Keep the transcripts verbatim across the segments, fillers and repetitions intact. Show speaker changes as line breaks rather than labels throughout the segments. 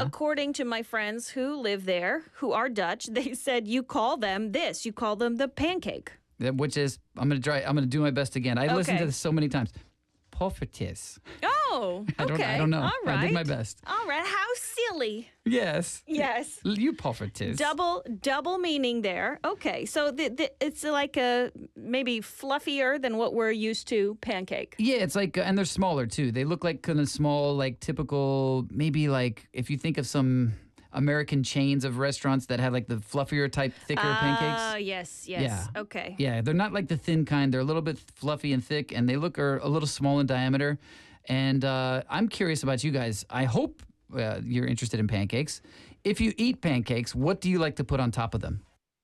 according to my friends who live there, who are Dutch, they said you call them this. You call them the pancake.
That- Which is, I'm going to try, I'm going to do my best again. I listened to
Okay.
this so many times. Poffertjes.
Oh, okay.
I don't, I don't know.
All right.
I did my best.
All right. How silly.
Yes.
Yes.
You poffertjes.
Double double meaning there. Okay. So the, the, it's like a maybe fluffier than what we're used to pancake.
Yeah, it's like, uh, and they're smaller too. They look like kind of small, like typical, maybe like if you think of some American chains of restaurants that have like the fluffier type, thicker
Ah,
pancakes.
yes, yes.
Yeah.
Okay.
Yeah, they're not like the thin kind. They're a little bit fluffy and thick, and they look are a little small in diameter. And uh, I'm curious about you guys. I hope uh, you're interested in pancakes. If you eat pancakes, what do you like to put on top of them?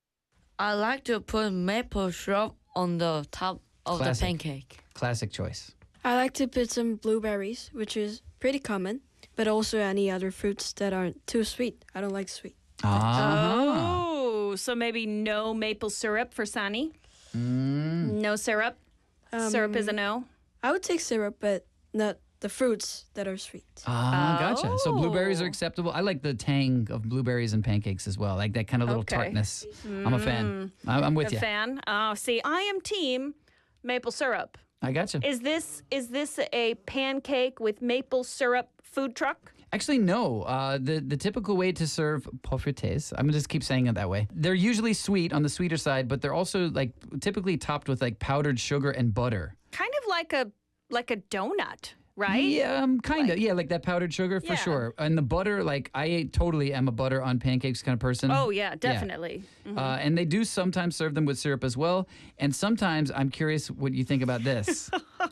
I like to put maple syrup on the top of
Classic.
the pancake.
Classic choice.
I like to put some blueberries, which is pretty common, but also any other fruits that aren't too sweet. I don't like sweet.
Ah.
Oh, so maybe no maple syrup for Sunny?
Mm.
No syrup? syrup is a no?
I would take syrup, but not the fruits that are sweet.
Ah, gotcha. So blueberries are
Oh.
acceptable. I like the tang of blueberries and pancakes as well, like that kind of little
Okay.
tartness. I'm a fan. I'm, I'm with
A
you.
fan? Oh, see, I am team maple syrup.
I gotcha.
Is this is this a pancake with maple syrup food truck?
Actually, no. Uh, the the typical way to serve poffertjes, I'm gonna just keep saying it that way. They're usually sweet on the sweeter side, but they're also like typically topped with like powdered sugar and butter.
Kind of like a like a donut, right?
Yeah, um, kind of. Yeah, like that powdered sugar for
Yeah.
sure. And the butter, like I totally am a butter on pancakes kind of person.
Oh yeah, definitely.
Uh, and they do sometimes serve them with syrup as well. And sometimes, I'm curious what you think about this.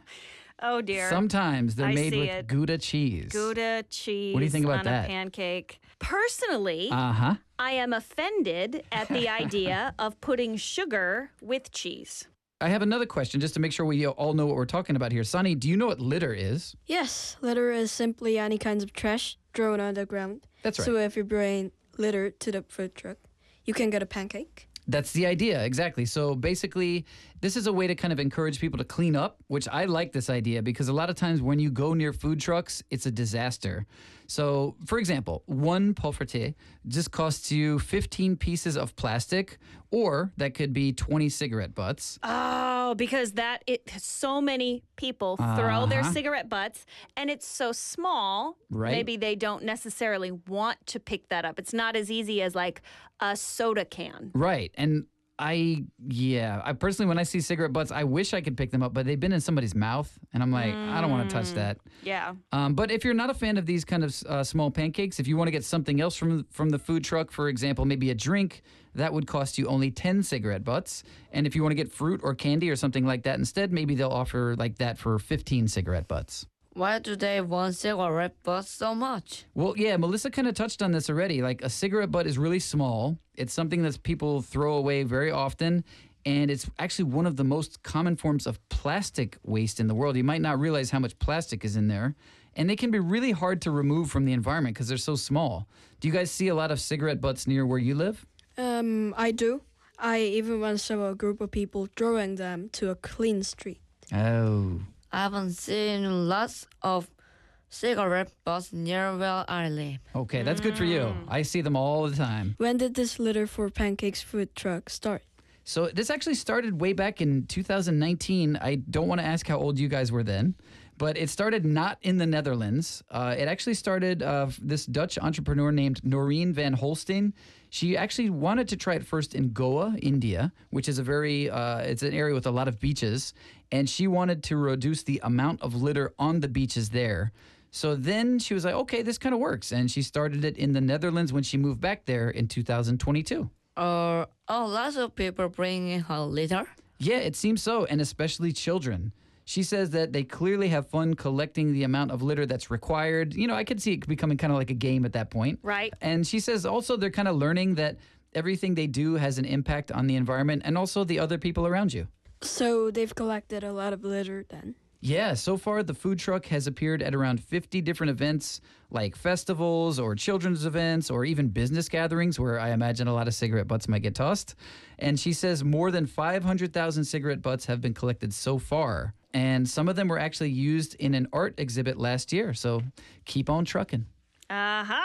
Oh dear.
Sometimes they're
I
made
see
with
it.
Gouda cheese.
Gouda cheese
What do you think about
on
that?
a pancake. Personally,
Uh huh.
I am offended at the idea of putting sugar with cheese.
I have another question just to make sure we all know what we're talking about here. Sonny, do you know what litter is?
Yes, litter is simply any kinds of trash thrown on the ground.
That's right.
So if you bring litter to the food truck, you can get a pancake.
That's the idea, exactly. So basically, this is a way to kind of encourage people to clean up, which I like this idea because a lot of times when you go near food trucks, it's a disaster. So, for example, one poffertje just costs you fifteen pieces of plastic, or that could be twenty cigarette butts.
Oh, because that it so many people throw their
Uh-huh.
cigarette butts and it's so small,
Right.
maybe they don't necessarily want to pick that up. It's not as easy as like a soda can.
Right. And I, yeah, I personally, when I see cigarette butts, I wish I could pick them up, but they've been in somebody's mouth, and I'm like, I don't want to touch that.
Yeah.
Um, but if you're not a fan of these kind of uh, small pancakes, if you want to get something else from from the food truck, for example, maybe a drink, that would cost you only ten cigarette butts. And if you want to get fruit or candy or something like that instead, maybe they'll offer like that for fifteen cigarette butts.
Why do they want cigarette butts so much?
Well, yeah, Melissa kind of touched on this already. Like a cigarette butt is really small. It's something that people throw away very often. And it's actually one of the most common forms of plastic waste in the world. You might not realize how much plastic is in there. And they can be really hard to remove from the environment because they're so small. Do you guys see a lot of cigarette butts near where you live?
Um, I do. I even once saw a group of people throwing them to a clean street.
Oh.
I haven't seen lots of cigarette butts near where I live.
Okay, that's good for you. I see them all the time.
When did this litter for pancakes food truck start?
So this actually started way back in two thousand nineteen. I don't want to ask how old you guys were then, but it started not in the Netherlands. Uh, it actually started uh, this Dutch entrepreneur named Noreen van Holstein. She actually wanted to try it first in Goa, India, which is a very, uh, it's an area with a lot of beaches. And she wanted to reduce the amount of litter on the beaches there. So then she was like, okay, this kind of works. And she started it in the Netherlands when she moved back there in two thousand twenty-two.
Uh, oh, lots of people bringing her litter.
Yeah, it seems so, and especially children. She says that they clearly have fun collecting the amount of litter that's required. You know, I could see it becoming kind of like a game at that point.
Right.
And she says also they're kind of learning that everything they do has an impact on the environment and also the other people around you.
So they've collected a lot of litter then.
Yeah, so far the food truck has appeared at around fifty different events like festivals or children's events or even business gatherings where I imagine a lot of cigarette butts might get tossed. And she says more than five hundred thousand cigarette butts have been collected so far. And some of them were actually used in an art exhibit last year. So keep on trucking.
Uh-huh.